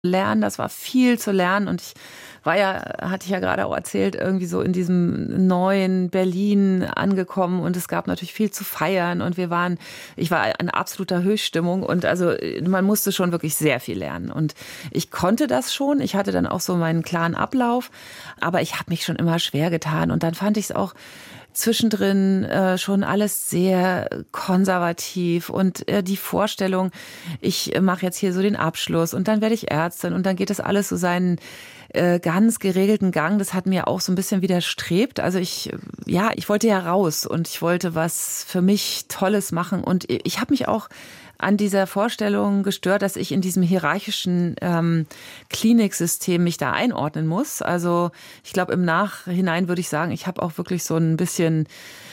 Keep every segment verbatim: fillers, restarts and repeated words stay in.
lernen, das war viel zu lernen und ich war ja, hatte ich ja gerade auch erzählt, irgendwie so in diesem neuen Berlin angekommen und es gab natürlich viel zu feiern und wir waren, ich war in absoluter Höchststimmung und also man musste schon wirklich sehr viel lernen und ich konnte das schon, ich hatte dann auch so meinen klaren Ablauf, aber ich habe mich schon immer schwer getan und dann fand ich es auch zwischendrin äh, schon alles sehr konservativ und äh, die Vorstellung, ich äh, mache jetzt hier so den Abschluss und dann werde ich Ärztin und dann geht das alles so seinen äh, ganz geregelten Gang. Das hat mir auch so ein bisschen widerstrebt. Also ich, ja, ich wollte ja raus und ich wollte was für mich Tolles machen und ich habe mich auch an dieser Vorstellung gestört, dass ich in diesem hierarchischen ähm, Kliniksystem mich da einordnen muss. Also ich glaube, im Nachhinein würde ich sagen, ich habe auch wirklich so ein bisschen,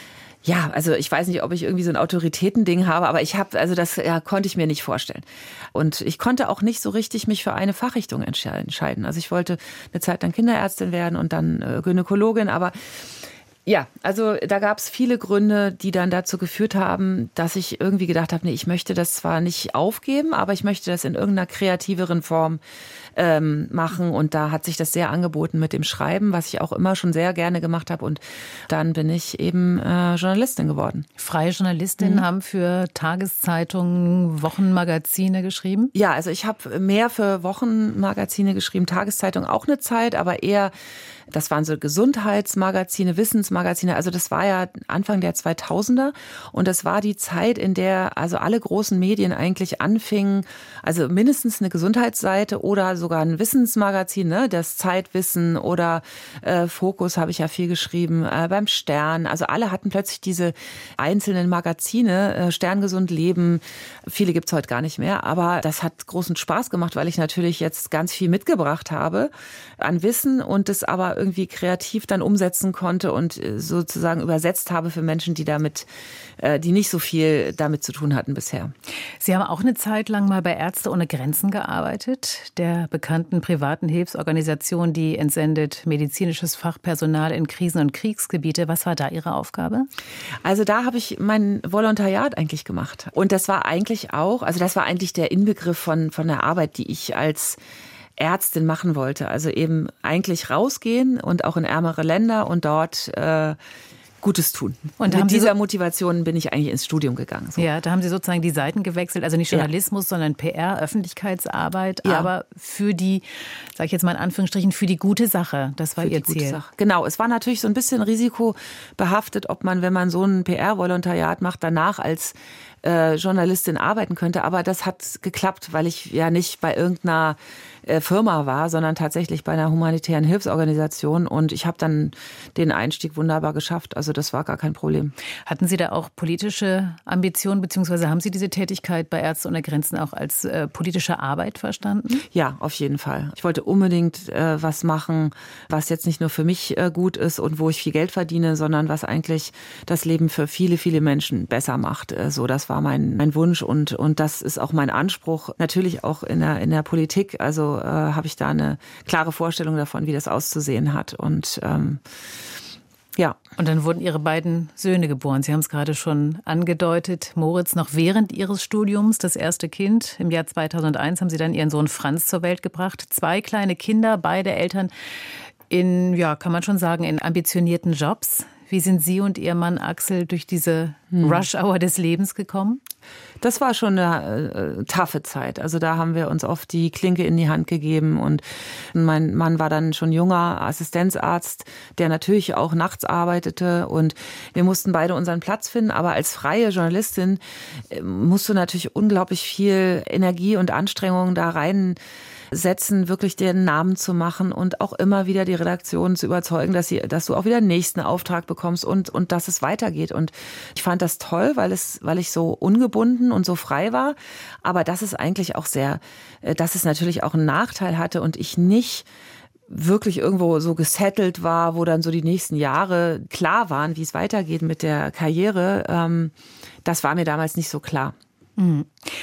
ja, also ich weiß nicht, ob ich irgendwie so ein Autoritätending habe, aber ich habe, also das ja, konnte ich mir nicht vorstellen. Und ich konnte auch nicht so richtig mich für eine Fachrichtung entscheiden. Also ich wollte eine Zeit lang Kinderärztin werden und dann äh, Gynäkologin, aber ja, also da gab es viele Gründe, die dann dazu geführt haben, dass ich irgendwie gedacht habe, nee, ich möchte das zwar nicht aufgeben, aber ich möchte das in irgendeiner kreativeren Form ähm, machen. Und da hat sich das sehr angeboten mit dem Schreiben, was ich auch immer schon sehr gerne gemacht habe. Und dann bin ich eben äh, Journalistin geworden. Freie Journalistinnen mhm. haben für Tageszeitungen, Wochenmagazine geschrieben? Ja, also ich habe mehr für Wochenmagazine geschrieben, Tageszeitung auch eine Zeit, aber eher, das waren so Gesundheitsmagazine, Wissensmagazine. Also das war ja Anfang der zweitausender und das war die Zeit, in der also alle großen Medien eigentlich anfingen, also mindestens eine Gesundheitsseite oder sogar ein Wissensmagazin, ne, das Zeitwissen oder äh, Fokus habe ich ja viel geschrieben, äh, beim Stern. Also alle hatten plötzlich diese einzelnen Magazine, äh, Sterngesund Leben. Viele gibt's heute gar nicht mehr, aber das hat großen Spaß gemacht, weil ich natürlich jetzt ganz viel mitgebracht habe an Wissen und es aber irgendwie kreativ dann umsetzen konnte und sozusagen übersetzt habe für Menschen, die damit, die nicht so viel damit zu tun hatten bisher. Sie haben auch eine Zeit lang mal bei Ärzte ohne Grenzen gearbeitet, der bekannten privaten Hilfsorganisation, die entsendet medizinisches Fachpersonal in Krisen- und Kriegsgebiete. Was war da Ihre Aufgabe? Also da habe ich mein Volontariat eigentlich gemacht. Und das war eigentlich auch, also das war eigentlich der Inbegriff von, von der Arbeit, die ich als Ärztin machen wollte. Also eben eigentlich rausgehen und auch in ärmere Länder und dort äh, Gutes tun. Und mit dieser so Motivation bin ich eigentlich ins Studium gegangen. So. Ja, da haben Sie sozusagen die Seiten gewechselt, also nicht Journalismus, ja. sondern P R, Öffentlichkeitsarbeit, ja. aber für die, sage ich jetzt mal in Anführungsstrichen, für die gute Sache. Das war für Ihr die Ziel. Gute Sache. Genau, es war natürlich so ein bisschen risikobehaftet, ob man, wenn man so ein P R-Volontariat macht, danach als äh, Journalistin arbeiten könnte. Aber das hat geklappt, weil ich ja nicht bei irgendeiner Firma war, sondern tatsächlich bei einer humanitären Hilfsorganisation. Und ich habe dann den Einstieg wunderbar geschafft. Also das war gar kein Problem. Hatten Sie da auch politische Ambitionen, beziehungsweise haben Sie diese Tätigkeit bei Ärzte ohne Grenzen auch als äh, politische Arbeit verstanden? Ja, auf jeden Fall. Ich wollte unbedingt äh, was machen, was jetzt nicht nur für mich äh, gut ist und wo ich viel Geld verdiene, sondern was eigentlich das Leben für viele, viele Menschen besser macht. Äh, so, das war mein, mein Wunsch und, und das ist auch mein Anspruch. Natürlich auch in der, in der Politik. Also äh, habe ich da eine klare Vorstellung davon, wie das auszusehen hat. Und ähm, ja. Und dann wurden Ihre beiden Söhne geboren. Sie haben es gerade schon angedeutet. Moritz noch während Ihres Studiums, das erste Kind. Im Jahr zweitausendeins haben Sie dann Ihren Sohn Franz zur Welt gebracht. Zwei kleine Kinder, beide Eltern in, ja, kann man schon sagen, in ambitionierten Jobs. Wie sind Sie und Ihr Mann Axel durch diese hm. Rush-Hour des Lebens gekommen? Das war schon eine äh, taffe Zeit. Also da haben wir uns oft die Klinke in die Hand gegeben und mein Mann war dann schon junger Assistenzarzt, der natürlich auch nachts arbeitete und wir mussten beide unseren Platz finden. Aber als freie Journalistin äh, musst du natürlich unglaublich viel Energie und Anstrengung da rein setzen, wirklich den Namen zu machen und auch immer wieder die Redaktion zu überzeugen, dass sie, dass du auch wieder den nächsten Auftrag bekommst und, und dass es weitergeht. Und ich fand das toll, weil es, weil ich so ungebunden und so frei war. Aber dass es eigentlich auch sehr, dass es natürlich auch einen Nachteil hatte und ich nicht wirklich irgendwo so gesettelt war, wo dann so die nächsten Jahre klar waren, wie es weitergeht mit der Karriere. Das war mir damals nicht so klar. Mhm.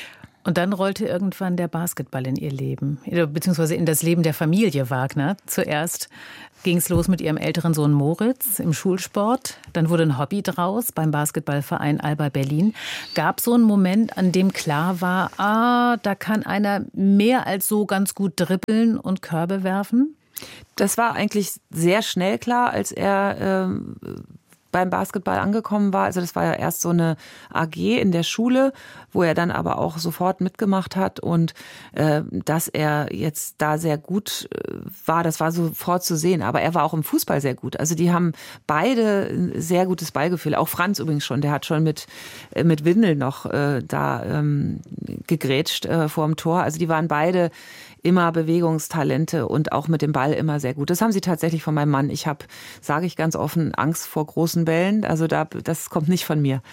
Und dann rollte irgendwann der Basketball in ihr Leben, beziehungsweise in das Leben der Familie Wagner. Zuerst ging es los mit ihrem älteren Sohn Moritz im Schulsport. Dann wurde ein Hobby draus beim Basketballverein Alba Berlin. Gab es so einen Moment, an dem klar war, ah, da kann einer mehr als so ganz gut dribbeln und Körbe werfen? Das war eigentlich sehr schnell klar, als er ähm, beim Basketball angekommen war. Also das war ja erst so eine A G in der Schule, wo er dann aber auch sofort mitgemacht hat. Und äh, dass er jetzt da sehr gut äh, war, das war sofort zu sehen. Aber er war auch im Fußball sehr gut. Also die haben beide ein sehr gutes Ballgefühl. Auch Franz übrigens schon. Der hat schon mit, äh, mit Windel noch äh, da ähm, gegrätscht äh, vor dem Tor. Also die waren beide immer Bewegungstalente und auch mit dem Ball immer sehr gut. Das haben sie tatsächlich von meinem Mann. Ich habe, sage ich ganz offen, Angst vor großen Bällen. Also da, das kommt nicht von mir.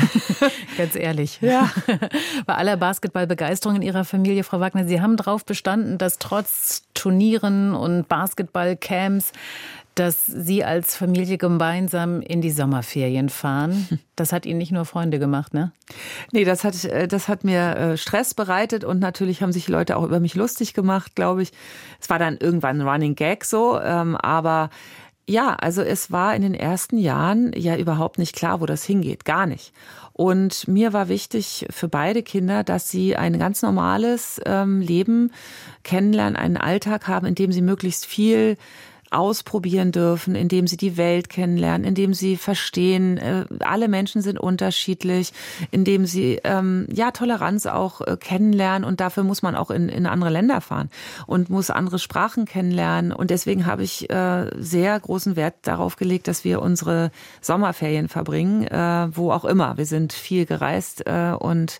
Ganz ehrlich. Ja. Bei aller Basketballbegeisterung in Ihrer Familie, Frau Wagner, Sie haben darauf bestanden, dass trotz Turnieren und Basketballcamps, dass Sie als Familie gemeinsam in die Sommerferien fahren. Das hat Ihnen nicht nur Freunde gemacht, ne? Nee, das hat, das hat mir Stress bereitet und natürlich haben sich die Leute auch über mich lustig gemacht, glaube ich. Es war dann irgendwann ein Running Gag so, aber ja, also es war in den ersten Jahren ja überhaupt nicht klar, wo das hingeht, gar nicht. Und mir war wichtig für beide Kinder, dass sie ein ganz normales Leben kennenlernen, einen Alltag haben, in dem sie möglichst viel ausprobieren dürfen, indem sie die Welt kennenlernen, indem sie verstehen, äh, alle Menschen sind unterschiedlich, indem sie ähm, ja Toleranz auch äh, kennenlernen und dafür muss man auch in, in andere Länder fahren und muss andere Sprachen kennenlernen und deswegen habe ich äh, sehr großen Wert darauf gelegt, dass wir unsere Sommerferien verbringen, äh, wo auch immer. Wir sind viel gereist äh, und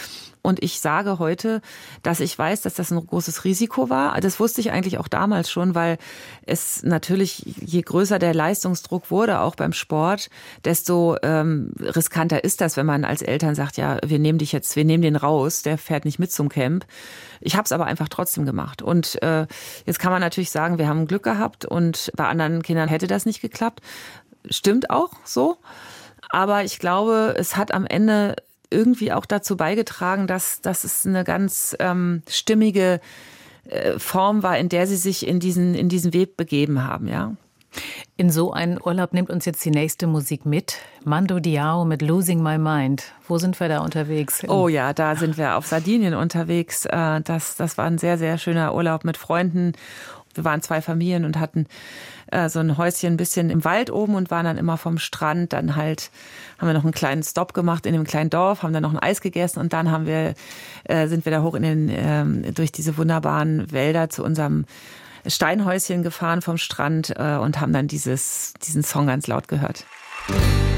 Und ich sage heute, dass ich weiß, dass das ein großes Risiko war. Das wusste ich eigentlich auch damals schon, weil es natürlich, je größer der Leistungsdruck wurde, auch beim Sport, desto ähm, riskanter ist das, wenn man als Eltern sagt, ja, wir nehmen dich jetzt, wir nehmen den raus, der fährt nicht mit zum Camp. Ich habe es aber einfach trotzdem gemacht. Und äh, jetzt kann man natürlich sagen, wir haben Glück gehabt und bei anderen Kindern hätte das nicht geklappt. Stimmt auch so. Aber ich glaube, es hat am Ende irgendwie auch dazu beigetragen, dass, dass es eine ganz ähm, stimmige äh, Form war, in der sie sich in diesen, in diesen Weg begeben haben, ja. In so einen Urlaub nimmt uns jetzt die nächste Musik mit. Mando Diao mit Losing My Mind. Wo sind wir da unterwegs? Oh ja, da sind wir auf Sardinien unterwegs. Das, das war ein sehr, sehr schöner Urlaub mit Freunden. Wir waren zwei Familien und hatten äh, so ein Häuschen ein bisschen im Wald oben und waren dann immer vom Strand. Dann halt haben wir noch einen kleinen Stopp gemacht in dem kleinen Dorf, haben dann noch ein Eis gegessen und dann haben wir, äh, sind wir da hoch in den, äh, durch diese wunderbaren Wälder zu unserem Steinhäuschen gefahren vom Strand äh, und haben dann dieses, diesen Song ganz laut gehört.